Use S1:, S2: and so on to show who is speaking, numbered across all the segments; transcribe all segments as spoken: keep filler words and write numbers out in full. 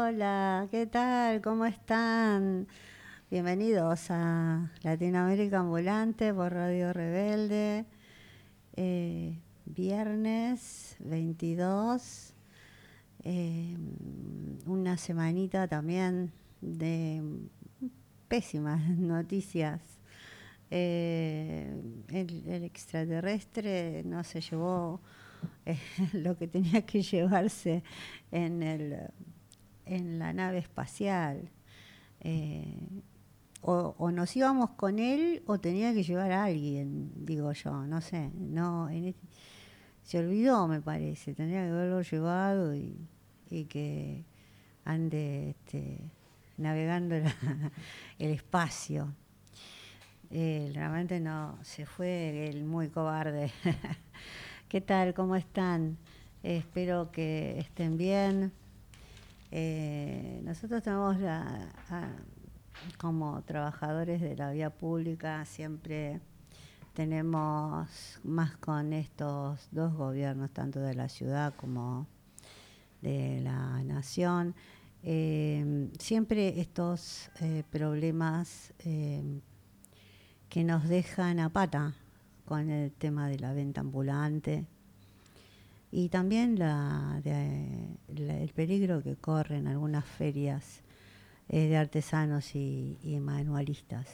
S1: Hola, ¿qué tal? ¿Cómo están? Bienvenidos a Latinoamérica Ambulante por Radio Rebelde. Eh, viernes veintidós, eh, una semanita también de pésimas noticias. Eh, el, el extraterrestre no se llevó eh, lo que tenía que llevarse en el en la nave espacial. Eh, o, o nos íbamos con él o tenía que llevar a alguien, digo yo, no sé. No, en este, se olvidó, me parece. Tendría que haberlo llevado y, y que ande este, navegando la, el espacio. Eh, realmente no, se fue el muy cobarde. ¿Qué tal? ¿Cómo están? Eh, espero que estén bien. Eh, nosotros tenemos la, a, como trabajadores de la vía pública, siempre tenemos más con estos dos gobiernos, tanto de la ciudad como de la nación, eh, siempre estos eh, problemas eh, que nos dejan a pata con el tema de la venta ambulante. Y también la, de, la, el peligro que corren algunas ferias eh, de artesanos y, y manualistas.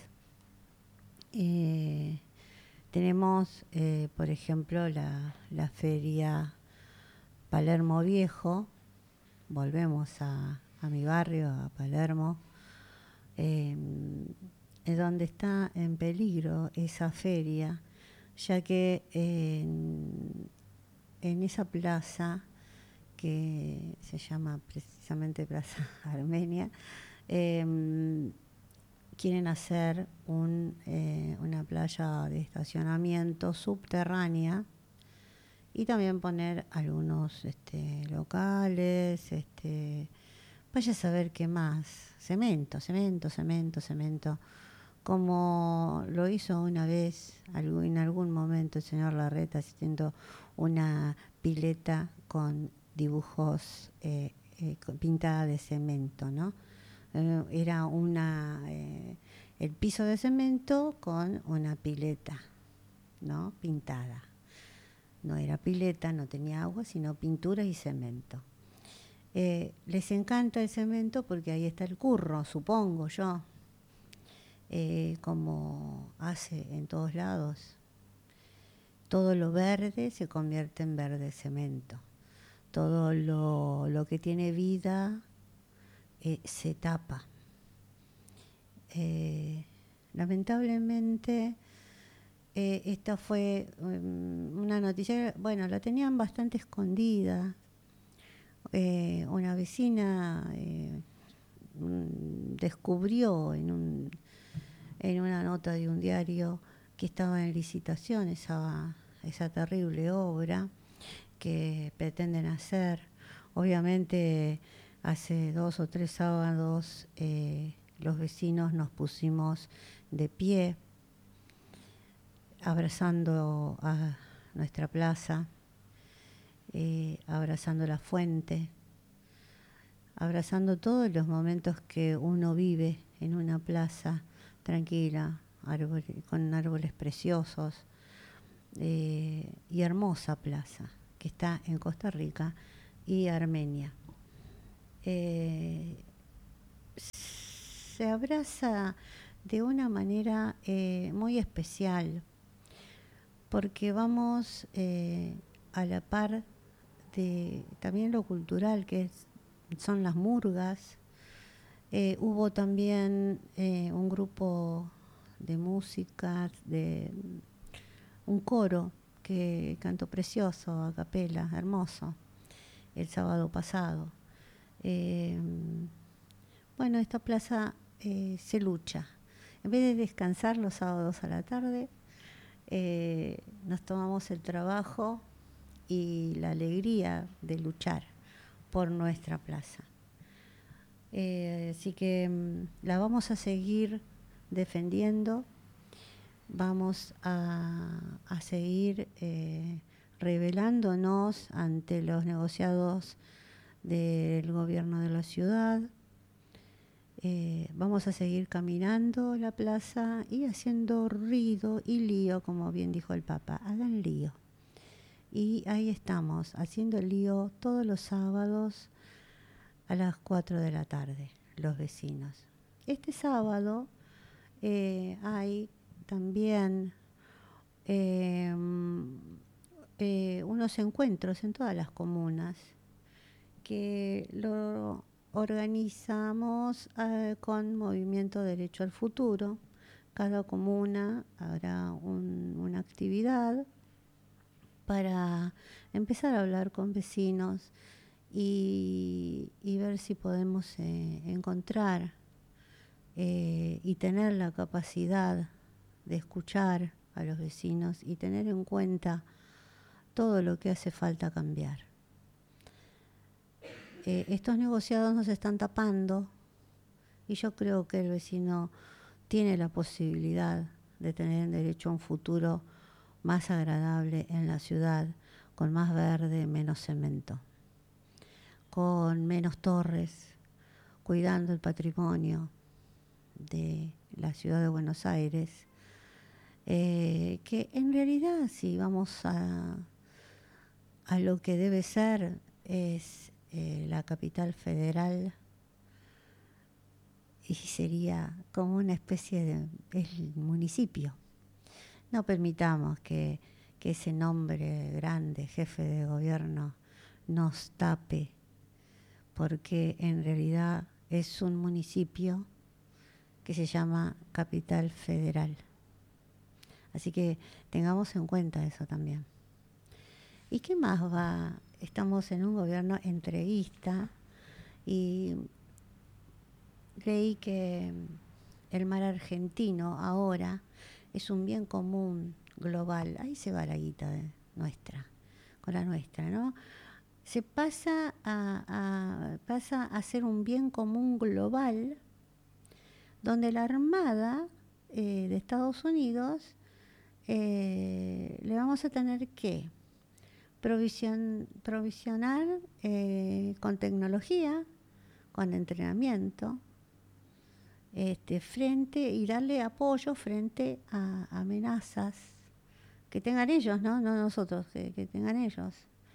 S1: Eh, tenemos, eh, por ejemplo, la, la feria Palermo Viejo. Volvemos a, a mi barrio, a Palermo, eh, es donde está en peligro esa feria, ya que eh, en, en esa plaza que se llama precisamente Plaza Armenia, eh, quieren hacer un, eh, una playa de estacionamiento subterránea y también poner algunos este, locales, este, vaya a saber qué más, cemento, cemento, cemento, cemento, como lo hizo una vez, en algún momento el señor Larreta, haciendo una pileta con dibujos eh, eh, pintada de cemento, ¿no? Eh, era una eh, el piso de cemento con una pileta, ¿no? Pintada. No era pileta, no tenía agua, sino pintura y cemento. Eh, les encanta el cemento porque ahí está el curro, supongo yo, eh, como hace en todos lados. Todo lo verde se convierte en verde cemento. Todo lo, lo que tiene vida eh, se tapa. Eh, lamentablemente, eh, esta fue um, una noticia, bueno, la tenían bastante escondida. Eh, una vecina eh, descubrió en, un, en una nota de un diario que estaba en licitación esa, esa terrible obra que pretenden hacer. Obviamente hace dos o tres sábados eh, los vecinos nos pusimos de pie abrazando a nuestra plaza, eh, abrazando la fuente, abrazando todos los momentos que uno vive en una plaza tranquila, árbol, con árboles preciosos, eh, y hermosa plaza que está en Costa Rica y Armenia. Eh, se abraza de una manera eh, muy especial porque vamos eh, a la par de también lo cultural que es, son las murgas. Eh, hubo también eh, un grupo de música, de un coro que cantó precioso, a capela, hermoso, el sábado pasado. Eh, bueno, esta plaza eh, se lucha. En vez de descansar los sábados a la tarde, eh, nos tomamos el trabajo y la alegría de luchar por nuestra plaza. Eh, así que mm, la vamos a seguir defendiendo, vamos a, a seguir eh, rebelándonos ante los negociados del gobierno de la ciudad. Eh, vamos a seguir caminando la plaza y haciendo ruido y lío, como bien dijo el Papa, hagan lío. Y ahí estamos, haciendo lío todos los sábados a las cuatro de la tarde, los vecinos. Este sábado eh, hay también eh, eh, unos encuentros en todas las comunas que lo organizamos eh, con Movimiento Derecho al Futuro. Cada comuna habrá un, una actividad para empezar a hablar con vecinos y, y ver si podemos eh, encontrar eh, y tener la capacidad de escuchar a los vecinos y tener en cuenta todo lo que hace falta cambiar. Eh, estos negociados nos están tapando y yo creo que el vecino tiene la posibilidad de tener derecho a un futuro más agradable en la ciudad, con más verde, menos cemento, con menos torres, cuidando el patrimonio de la ciudad de Buenos Aires, eh, que en realidad si vamos a, a lo que debe ser es eh, la capital federal y sería como una especie de el municipio. No permitamos que, que ese nombre grande, jefe de gobierno, nos tape, porque en realidad es un municipio que se llama Capital Federal. Así que tengamos en cuenta eso también. ¿Y qué más va? Estamos en un gobierno entreguista y leí que el mar argentino ahora es un bien común global. Ahí se va la guita de nuestra, con la nuestra, ¿no? Se pasa a, a, pasa a ser un bien común global donde la Armada eh, de Estados Unidos eh, le vamos a tener que provision, provisionar eh, con tecnología, con entrenamiento, este, frente y darle apoyo frente a amenazas que tengan ellos, no, no nosotros, que, que tengan ellos.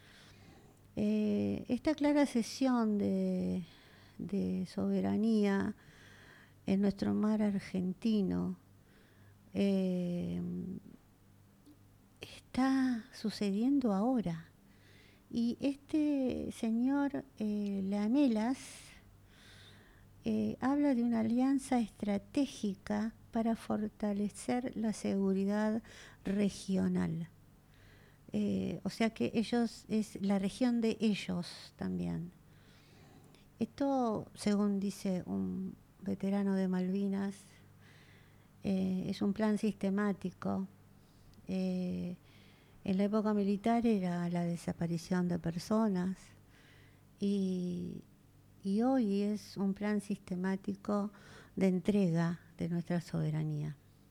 S1: Eh, esta clara cesión de, de soberanía en nuestro mar argentino eh, está sucediendo ahora. Y este señor eh, Lamelas eh, habla de una alianza estratégica para fortalecer la seguridad regional. Eh, o sea que ellos, es la región de ellos también. Esto, según dice un veterano de Malvinas, eh, es un plan sistemático. Eh, en la época militar era la desaparición de personas y, y hoy es un plan sistemático de entrega de nuestra soberanía.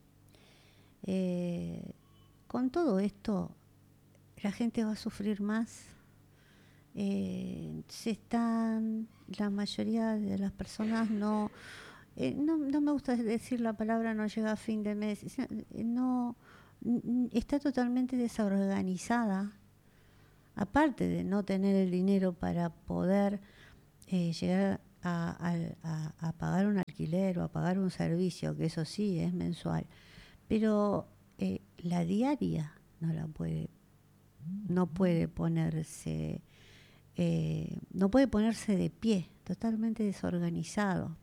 S1: Eh, con todo esto, la gente va a sufrir más. Eh, se están, la mayoría de las personas no, eh, no, no me gusta decir la palabra no llega a fin de mes, no, está totalmente desorganizada, aparte de no tener el dinero para poder eh, llegar a, a, a, a pagar un alquiler o a pagar un servicio, que eso sí es mensual, pero eh, la diaria no la puede, no puede ponerse, eh, no puede ponerse de pie, totalmente desorganizado.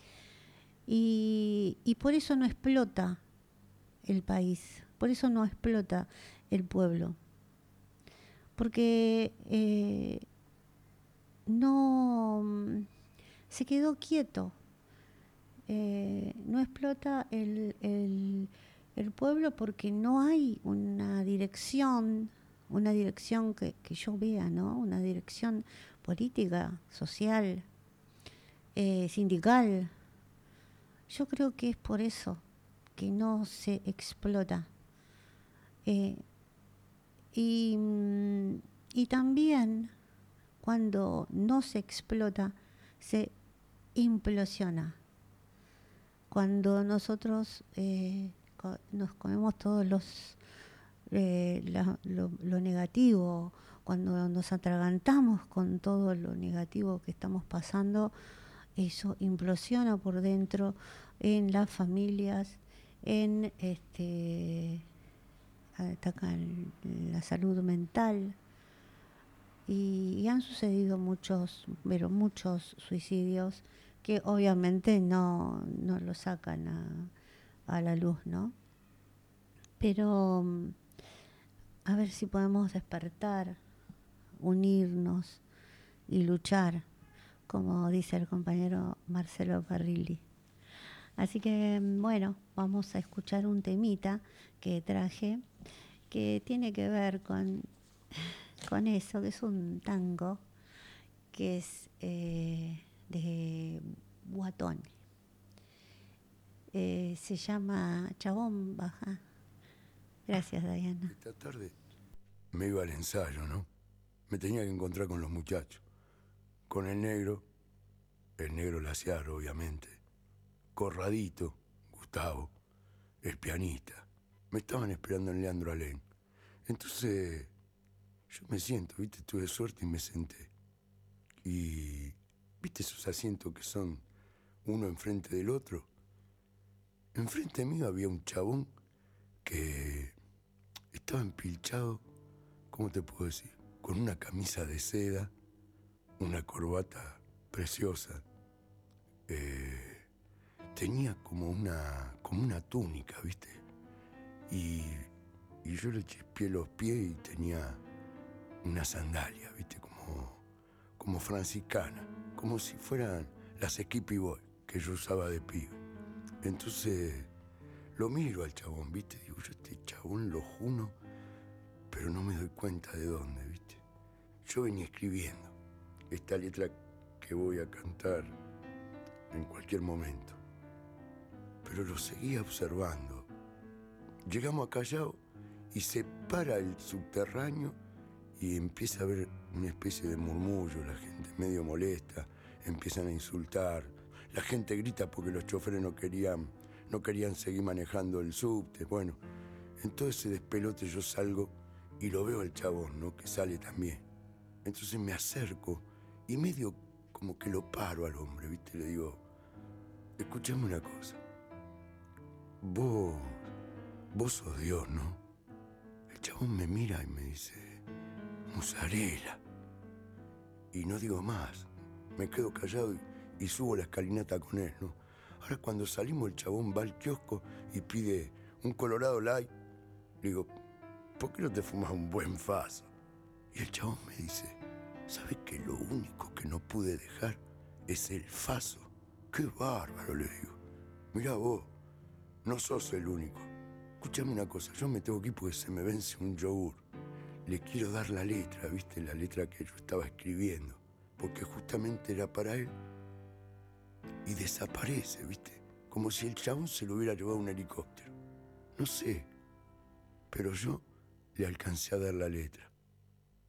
S1: Y, y por eso no explota el país, por eso no explota el pueblo, porque eh, no se quedó quieto, eh, no explota el, el, el pueblo porque no hay una dirección, una dirección que, que yo vea, ¿no? Una dirección política, social, eh, sindical. Yo creo que es por eso que no se explota. Eh, y, y también cuando no se explota, se implosiona. Cuando nosotros eh, co- nos comemos todos los eh, la- lo, lo negativo, cuando nos atragantamos con todo lo negativo que estamos pasando, eso implosiona por dentro en las familias, en este atacan la salud mental y, y han sucedido muchos, pero muchos suicidios que obviamente no, no lo sacan a, a la luz, ¿no? Pero mm, a ver si podemos despertar, unirnos y luchar, como dice el compañero Marcelo Parrilli. Así que, mm, bueno, vamos a escuchar un temita que traje que tiene que ver con, con eso, que es un tango, que es eh, de Guatón. Eh, se llama Chabón Baja. Gracias, Diana.
S2: Esta tarde me iba al ensayo, ¿no? Me tenía que encontrar con los muchachos. Con el negro, el negro Laciar, obviamente. Corradito, Gustavo, el pianista. Me estaban esperando en Leandro Alén. Entonces, yo me siento, ¿viste? Tuve suerte y me senté. Y, ¿viste esos asientos que son uno enfrente del otro? Enfrente mío había un chabón que estaba empilchado, ¿cómo te puedo decir? Con una camisa de seda, una corbata preciosa. Eh, tenía como una, como una túnica, ¿viste? Y, y yo le chispeé los pies y tenía una sandalia, ¿viste? Como, como franciscana, como si fueran las Skippy Boy que yo usaba de pibe. Entonces lo miro al chabón, ¿viste? Digo, yo este chabón lo juno, pero no me doy cuenta de dónde, ¿viste? Yo venía escribiendo esta letra que voy a cantar en cualquier momento, pero lo seguía observando. Llegamos a Callao y se para el subterráneo y empieza a haber una especie de murmullo, la gente medio molesta, empiezan a insultar, la gente grita porque los choferes no querían, no querían seguir manejando el subte. Bueno, en todo ese despelote yo salgo y lo veo al chabón, ¿no? Que sale también. Entonces me acerco y medio como que lo paro al hombre, ¿viste? Le digo, escuchame una cosa, vos, vos sos Dios, ¿no? El chabón me mira y me dice, Musarela. Y no digo más, me quedo callado y, y subo la escalinata con él, ¿no? Ahora cuando salimos el chabón va al kiosco y pide un Colorado Light. Le digo, ¿por qué no te fumas un buen faso? Y el chabón me dice, ¿sabes que lo único que no pude dejar es el faso? ¡Qué bárbaro!, le digo. Mirá vos, no sos el único. Escúchame una cosa, yo me tengo que ir porque se me vence un yogur. Le quiero dar la letra, ¿viste? La letra que yo estaba escribiendo, porque justamente era para él. Y desaparece, ¿viste? Como si el chabón se lo hubiera llevado a un helicóptero. No sé, pero yo le alcancé a dar la letra.